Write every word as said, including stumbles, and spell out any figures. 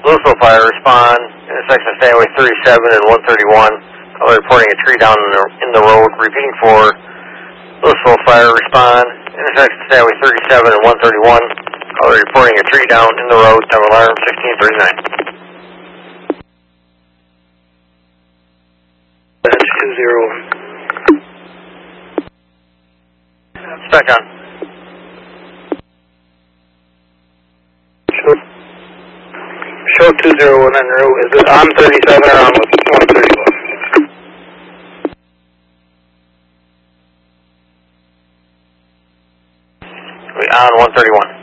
Louisville Fire, respond, intersection Stanway thirty-seven and one thirty-one. Caller reporting a tree down in the, in the road. Repeating for Louisville Fire, respond, intersection Stanway thirty-seven and one thirty-one. Caller reporting a tree down in the road. Have alarm sixteen thirty-nine. That's two zero. Spec on. Show, show two zero one en route. Is it on thirty-seven or on one thirty-one? On one thirty-one.